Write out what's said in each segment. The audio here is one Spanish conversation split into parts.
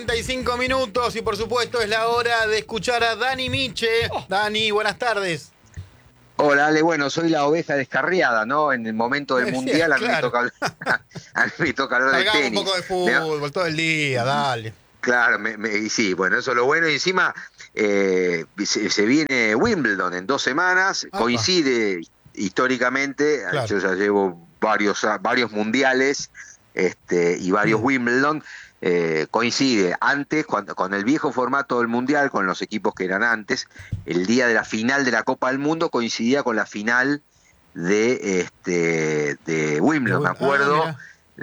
35 minutos y por supuesto es la hora de escuchar a Dani Miche. Dani, buenas tardes. Hola, Ale, bueno, soy la oveja descarriada, ¿no? En el momento del mundial claro. a mí me toca hablar de Salgamos tenis. un poco de fútbol todo el día, dale. Claro, y sí, bueno, eso es lo bueno. Y encima se viene Wimbledon en 2 semanas, Apa. coincide históricamente, Claro. yo ya llevo varios mundiales y varios Wimbledon. Coincide antes, con el viejo formato del Mundial, con los equipos que eran antes, el día de la final de la Copa del Mundo coincidía con la final de Wimbledon, me acuerdo,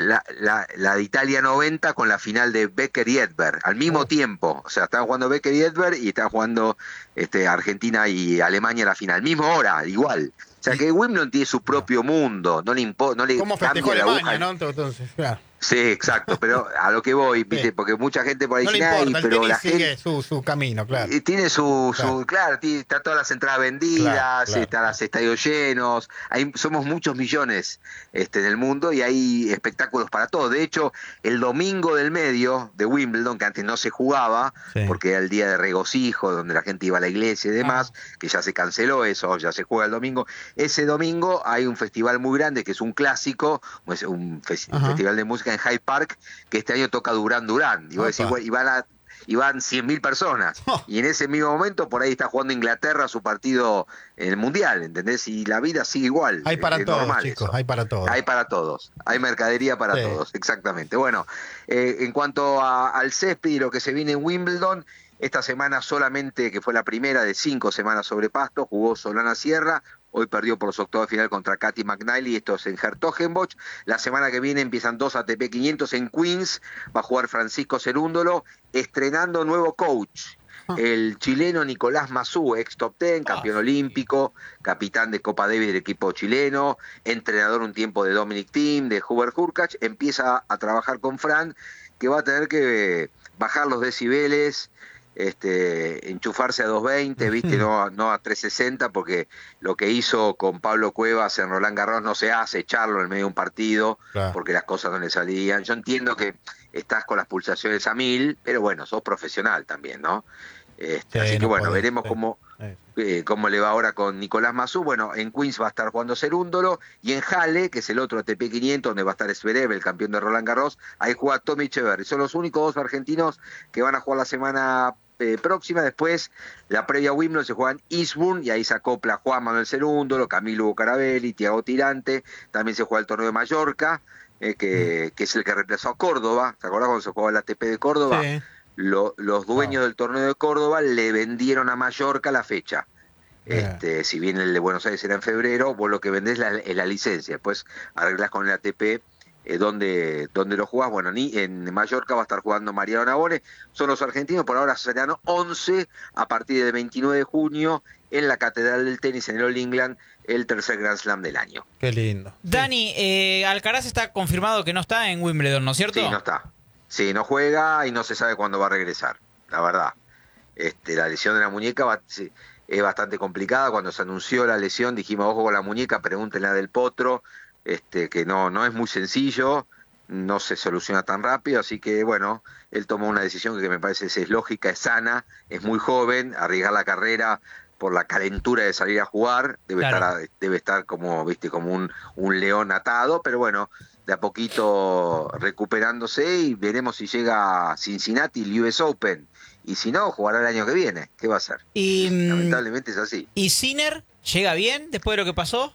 la de Italia 90 con la final de Becker y Edberg, al mismo tiempo, o sea, estaban jugando Becker y Edberg y estaban jugando Argentina y Alemania la final, misma hora, igual. O sea que Wimbledon tiene su propio mundo, no le ¿Cómo festejó cambia la Alemania, aguja. no? Entonces, claro. Sí, exacto, pero a lo que voy, ¿viste? Porque mucha gente por ahí No le dice, importa, el pero tenis la sigue gente su camino, claro. tiene claro, está todas las entradas vendidas, están los estadios llenos, somos muchos millones en el mundo y hay espectáculos para todos. De hecho, el domingo del medio de Wimbledon, que antes no se jugaba, porque era el día de regocijo, donde la gente iba a la iglesia y demás, que ya se canceló eso, ya se juega el domingo. Ese domingo hay un festival muy grande, que es un clásico, un festival de música en Hyde Park, que este año toca Duran Duran. Y vos decís, bueno, y van 100.000 personas. Y en ese mismo momento, por ahí está jugando Inglaterra su partido en el Mundial, ¿entendés? Y la vida sigue igual. Hay para todos, normal, chicos, eso. hay para todos. Hay para todos. Hay mercadería para todos, exactamente. Bueno, en cuanto al césped y lo que se viene en Wimbledon, esta semana solamente, que fue la primera de 5 semanas sobre pasto, jugó Solana Sierra. Hoy perdió por los octavos de final contra Katy McNally, esto es en Hertogenbosch. La semana que viene empiezan 2 ATP 500 en Queens, va a jugar Francisco Cerúndolo, estrenando nuevo coach. El chileno Nicolás Massú, ex top 10, campeón olímpico, capitán de Copa Davis del equipo chileno, entrenador un tiempo de Dominic Thiem, de Hubert Hurkacz, empieza a trabajar con Fran, que va a tener que bajar los decibeles, enchufarse a 220, ¿viste? No a 360, porque lo que hizo con Pablo Cuevas en Roland Garros no se hace, echarlo en medio de un partido, porque las cosas no le salían. Yo entiendo que estás con las pulsaciones a 1000, pero bueno, sos profesional también, ¿no? Así que bueno, veremos cómo le va ahora con Nicolás Massú. Bueno, en Queens va a estar jugando Cerúndolo, y en Halle, que es el otro ATP 500, donde va a estar Zverev, el campeón de Roland Garros, ahí juega Tommy Echeverry. Son los únicos 2 argentinos que van a jugar la semana próxima. Después, la previa Wimbledon se juega en Eastbourne, y ahí se acopla Juan Manuel Cerúndolo, Camilo Bucarabelli, Thiago Tirante. También se juega el torneo de Mallorca, que es el que reemplazó a Córdoba. ¿Se acuerdan cuando se jugaba el ATP de Córdoba? Sí. Los dueños del torneo de Córdoba le vendieron a Mallorca la fecha. Si bien el de Buenos Aires era en febrero, vos lo que vendés es la licencia. Después arreglás con el ATP donde lo jugás. Bueno, en Mallorca va a estar jugando Mariano Navone. Son los argentinos, por ahora serán 11 a partir del 29 de junio en la Catedral del Tenis en el All England, el tercer Grand Slam del año. Qué lindo. Dani, Alcaraz está confirmado que no está en Wimbledon, ¿no es cierto? Sí, no está. Sí, no juega y no se sabe cuándo va a regresar, la verdad. La lesión de la muñeca es bastante complicada. Cuando se anunció la lesión dijimos, ojo con la muñeca, pregúntenle a Del Potro, que no es muy sencillo, no se soluciona tan rápido, así que bueno, él tomó una decisión que me parece es lógica, es sana, es muy joven, arriesgar la carrera por la calentura de salir a jugar, debe estar como, ¿viste? Como un león atado, pero bueno, de a poquito recuperándose, y veremos si llega a Cincinnati, el US Open, y si no, jugará el año que viene. ¿Qué va a hacer? Lamentablemente es así. ¿Y Sinner llega bien después de lo que pasó?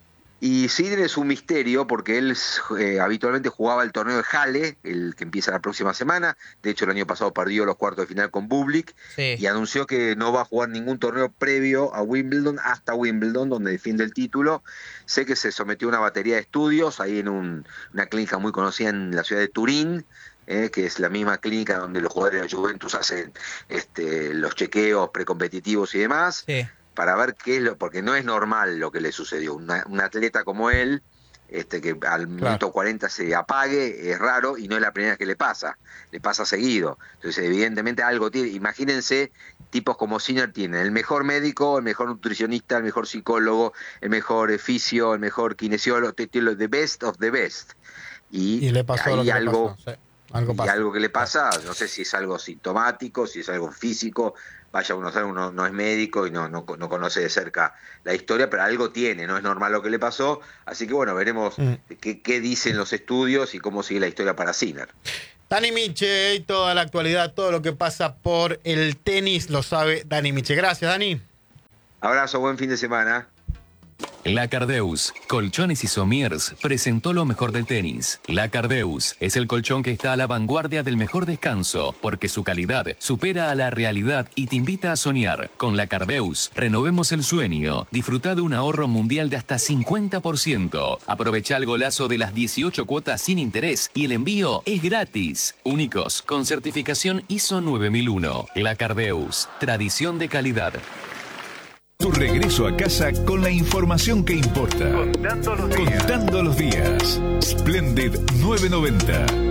Y Sinner es un misterio, porque él habitualmente jugaba el torneo de Halle, el que empieza la próxima semana. De hecho, el año pasado perdió los cuartos de final con Bublik, y anunció que no va a jugar ningún torneo previo a Wimbledon hasta Wimbledon, donde defiende el título. Sé que se sometió a una batería de estudios ahí en una clínica muy conocida en la ciudad de Turín, que es la misma clínica donde los jugadores de la Juventus hacen los chequeos precompetitivos y demás. Para ver qué es porque no es normal lo que le sucedió. Un atleta como él, que al minuto 40 se apague, es raro, y no es la primera vez que le pasa seguido. Entonces, evidentemente algo tiene. Imagínense, tipos como Sinner tienen el mejor médico, el mejor nutricionista, el mejor psicólogo, el mejor fisio, el mejor kinesiólogo, the best of the best. Y le pasó hay lo que algo. le pasó, Algo pasa. Y algo que le pasa, no sé si es algo sintomático, si es algo físico, vaya uno a saber, uno no es médico y no conoce de cerca la historia, pero algo tiene, no es normal lo que le pasó, así que bueno, veremos qué dicen los estudios y cómo sigue la historia para Sinner. Dani Miche, y toda la actualidad, todo lo que pasa por el tenis lo sabe Dani Miche. Gracias, Dani. Abrazo, buen fin de semana. La Cardeus, Colchones y Somiers, presentó lo mejor del tenis. La Cardeus es el colchón que está a la vanguardia del mejor descanso, porque su calidad supera a la realidad y te invita a soñar. Con La Cardeus, renovemos el sueño. Disfruta de un ahorro mundial de hasta 50%. Aprovecha el golazo de las 18 cuotas sin interés y el envío es gratis. Únicos, con certificación ISO 9001. La Cardeus, tradición de calidad. Tu regreso a casa con la información que importa. Contando los días. Splendid 990.